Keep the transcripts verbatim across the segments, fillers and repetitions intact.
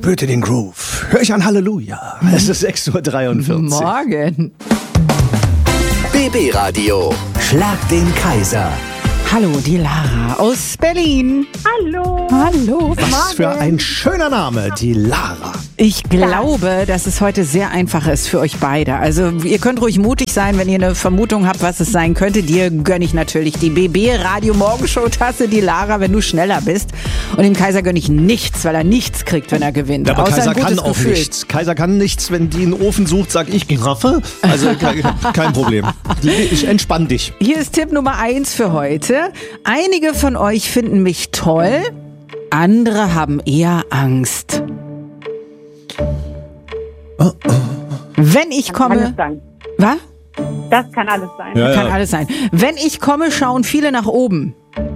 spürte den Groove. Hör ich an Halleluja. Es ist sechs Uhr dreiundvierzig. Morgen. B B Radio. Schlag den Kaiser. Hallo, die Lara aus Berlin. Hallo. Hallo. Was für ein schöner Name, die Lara. Ich glaube, dass es heute sehr einfach ist für euch beide. Also ihr könnt ruhig mutig sein, wenn ihr eine Vermutung habt, was es sein könnte. Dir gönne ich natürlich die B B Radio Morgenshow Tasse, die Lara, wenn du schneller bist. Und dem Kaiser gönne ich nichts, weil er nichts kriegt, wenn er gewinnt. Aber Außer Kaiser ein gutes kann auch Gefühl. nichts. Kaiser kann nichts, wenn die einen Ofen sucht, sag ich Giraffe. Also kein, kein Problem. Ich entspann dich. Hier ist Tipp Nummer eins für heute. Einige von euch finden mich toll, andere haben eher Angst. Oh, oh. Wenn ich Kann komme... alles sein. Was? Das kann alles sein. Ja, Kann ja. alles sein. Wenn ich komme, schauen viele nach oben.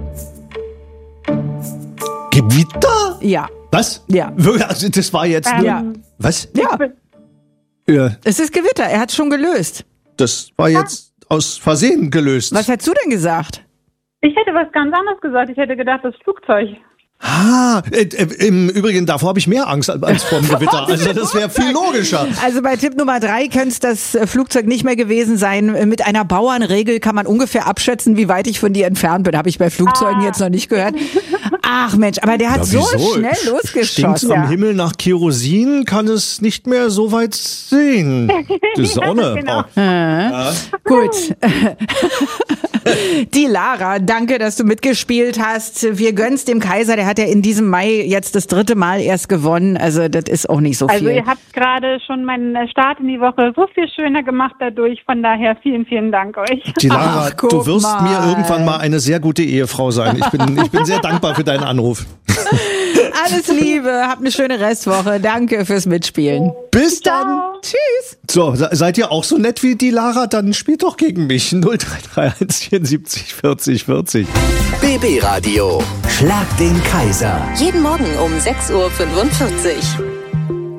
Gewitter? Ja. Was? Ja. Wirklich? Also das war jetzt nur... Ja. Was? Ja, Ja, es ist Gewitter. Er hat schon gelöst. das war jetzt aus Versehen gelöst. Was hättest du denn gesagt? Ich hätte was ganz anderes gesagt. Ich hätte gedacht, das Flugzeug. Ah, äh, äh, im Übrigen, davor habe ich mehr Angst als, als vor dem Gewitter. Also das wäre viel logischer. Also bei Tipp Nummer drei könnte es das äh, Flugzeug nicht mehr gewesen sein. Mit einer Bauernregel kann man ungefähr abschätzen, wie weit ich von dir entfernt bin. Habe ich bei Flugzeugen Ah. jetzt noch nicht gehört. Ach Mensch, aber der hat Ja, so wieso? schnell Stinkt's losgeschossen. am Himmel nach Kerosin, kann es nicht mehr so weit sehen. Die Sonne. Genau. Oh. Gut. Die Lara, danke, dass du mitgespielt hast. Wir gönnen's dem Kaiser, der hat ja in diesem Mai jetzt das dritte Mal erst gewonnen. Also das ist auch nicht so viel. Also ihr habt gerade schon meinen Start in die Woche so viel schöner gemacht dadurch. Von daher vielen, vielen Dank euch. Die Lara, Ach, guck du wirst mal. mir irgendwann mal eine sehr gute Ehefrau sein. Ich bin, ich bin sehr dankbar für deinen Anruf. Alles Liebe, habt eine schöne Restwoche. Danke fürs Mitspielen. Bis dann. Ciao. Tschüss. So, se- seid ihr auch so nett wie die Lara? Dann spielt doch gegen mich. null drei drei eins vierundsiebzig vierzig vierzig. B B Radio. Schlag den Kaiser. Jeden Morgen um sechs Uhr fünfundvierzig.